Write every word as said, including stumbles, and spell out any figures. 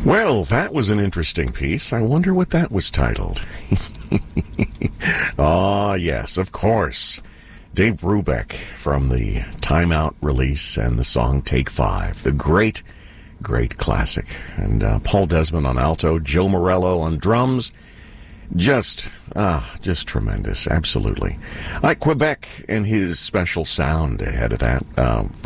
Well, that was an interesting piece. I wonder what that was titled. Ah, yes, of course. Dave Brubeck from the Time Out release and the song Take Five, the great, great classic. And uh, Paul Desmond on alto, Joe Morello on drums. Just, ah, just tremendous, absolutely. Like Quebec and his special sound ahead of that, uh,